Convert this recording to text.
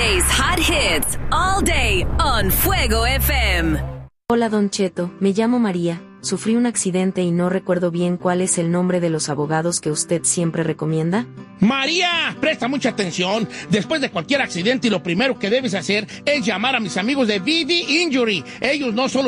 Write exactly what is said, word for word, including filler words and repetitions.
Today's hot hits all day on Fuego F M. Hola Don Cheto, me llamo María, sufrí un accidente y no recuerdo bien cuál es el nombre de los abogados que usted siempre recomienda. María, presta mucha atención. Después de cualquier accidente, lo primero que debes hacer es llamar a mis amigos de V V Injury. Ellos no solo